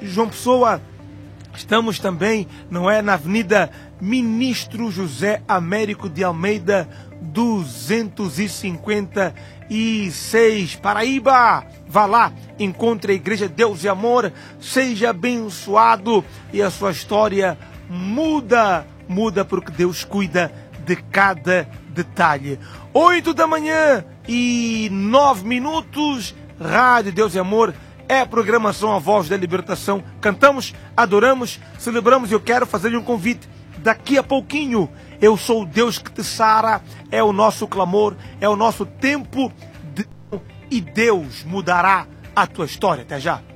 João Pessoa. Estamos também, não é, na Avenida Ministro José Américo de Almeida, 256, Paraíba. Vá lá, encontre a Igreja Deus e Amor, seja abençoado e a sua história muda porque Deus cuida de cada detalhe. 8h09, Rádio Deus e Amor. É a programação A Voz da Libertação. Cantamos, adoramos, celebramos e eu quero fazer um convite. Daqui a pouquinho, eu sou o Deus que te sara. É o nosso clamor, é o nosso tempo e Deus mudará a tua história. Até já.